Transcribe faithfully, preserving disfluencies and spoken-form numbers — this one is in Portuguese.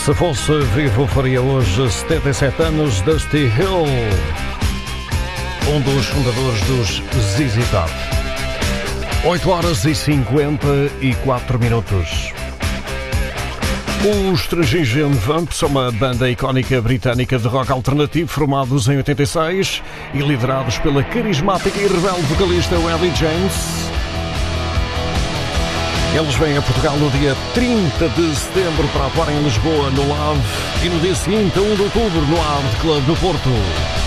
Se fosse vivo, faria hoje setenta e sete anos Dusty Hill, um dos fundadores dos Z Z Top. oito horas e cinquenta e quatro minutos. Os Stringent Vamp são uma banda icónica britânica de rock alternativo, formados em oitenta e seis e liderados pela carismática e rebelde vocalista Ellie James. Eles vêm a Portugal no dia trinta de setembro para atuarem em Lisboa no Love e no dia seguinte, a um de outubro, no Art Club do Porto.